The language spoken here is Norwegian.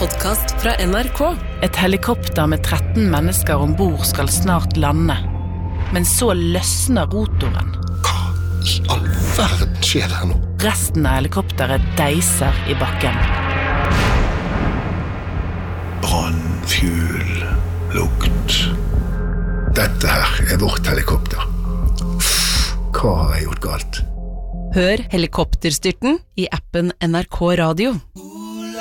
podcast fra NRK. Et helikopter med 13 mennesker ombord skal snart lande. Men så løsner rotoren. Hva i all verden skjer her nå? Resten av helikopteret deiser i bakken. Brann, fuel, lukt. Dette her vårt helikopter. Hva har jeg gjort galt? Hør helikopterstyrten i appen NRK Radio.